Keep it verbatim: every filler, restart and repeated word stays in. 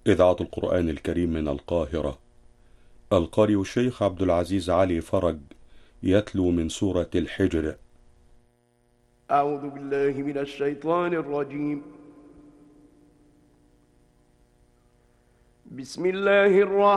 إذاعة القرآن الكريم من القاهرة. القارئ الشيخ عبد العزيز علي فرج يتلو من سورة الحجر. أعوذ بالله من الشيطان الرجيم. بسم الله الرحمن